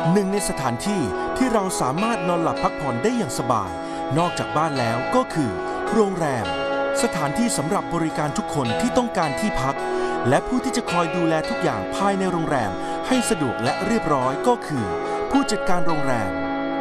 หนึ่งในสถานที่ที่เราสามารถนอนหลับพักผ่อนได้อย่างสบายนอกจากบ้านแล้วก็คือโรงแรมสถานที่สำหรับบริการทุกคนที่ต้องการที่พักและผู้ที่จะคอยดูแลทุกอย่างภายในโรงแรมให้สะดวกและเรียบร้อยก็คือผู้จัดการโรงแรม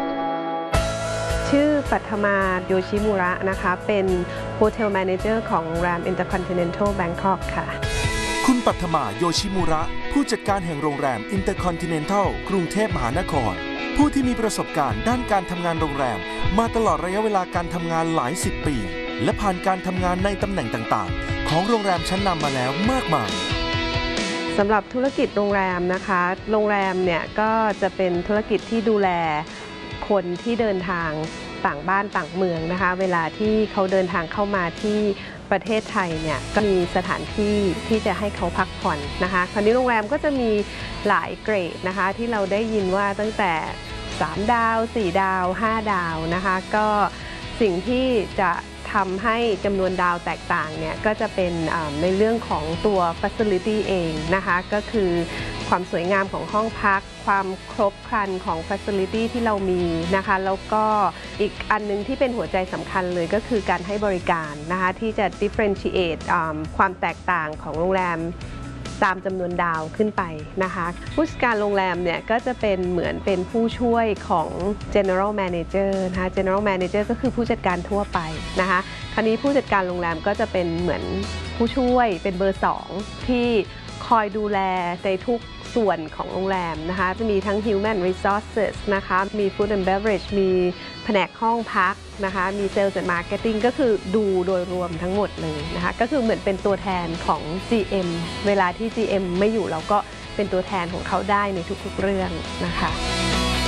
ชื่อปัทมาโยชิมุระนะคะเป็นโฮเทลแมเนเจอร์ของโรงแรม Intercontinental Bangkok ค่ะคุณปัทมาโยชิมุระผู้จัดการแห่งโรงแรม Intercontinental กรุงเทพมหานครผู้ที่มีประสบการณ์ด้านการทำงานโรงแรมมาตลอดระยะเวลาการทำงานหลายสิบปีและผ่านการทำงานในตำแหน่งต่างๆของโรงแรมชั้นนำมาแล้วมากมายสำหรับธุรกิจโรงแรมนะคะโรงแรมเนี่ยก็จะเป็นธุรกิจที่ดูแลคนที่เดินทางต่างบ้านต่างเมืองนะคะเวลาที่เขาเดินทางเข้ามาที่ประเทศไทยเนี่ยก็มีสถานที่ที่จะให้เขาพักผ่อนนะคะคราวนี้โรงแรมก็จะมีหลายเกรดนะคะที่เราได้ยินว่าตั้งแต่3 ดาว4 ดาว5 ดาวนะคะก็สิ่งที่จะทำให้จำนวนดาวแตกต่างเนี่ยก็จะเป็นในเรื่องของตัว Facility เองนะคะก็คือความสวยงามของห้องพักความครบครันของ Facility ที่เรามีนะคะแล้วก็อีกอันนึงที่เป็นหัวใจสำคัญเลยก็คือการให้บริการนะคะที่จะ differentiate ความแตกต่างของโรงแรมตามจำนวนดาวขึ้นไปนะคะผู้จัดการโรงแรมเนี่ยก็จะเป็นเหมือนเป็นผู้ช่วยของ General Manager นะคะ General Manager ก็คือผู้จัดการทั่วไปนะคะคราวนี้ผู้จัดการโรงแรมก็จะเป็นเหมือนผู้ช่วยเป็นเบอร์2ที่คอยดูแลในทุกส่วนของโรงแรมนะคะจะมีทั้ง Human Resources นะคะมี Food and Beverage มีแผนกห้องพักนะคะมี Sales and Marketing ก็คือดูโดยรวมทั้งหมดเลยนะคะก็คือเหมือนเป็นตัวแทนของ GM เวลาที่ GM ไม่อยู่เราก็เป็นตัวแทนของเขาได้ในทุกๆเรื่องนะคะ